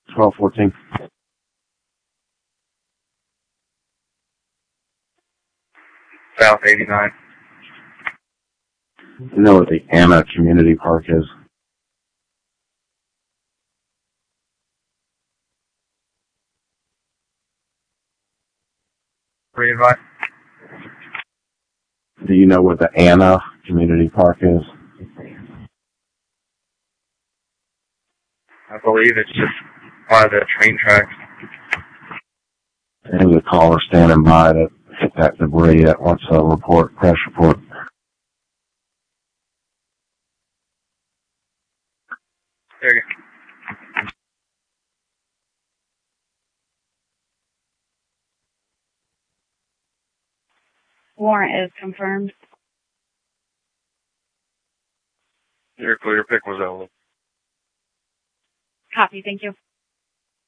1214. South 89. You know what the Anna Community Park is? Re-advise. Do you know what the Anna Community Park is? I believe it's just by the train tracks. There's a caller standing by to hit that debris that wants a report, crash report. There you go. Warrant is confirmed. You're clear. Pick was out. Copy, thank you.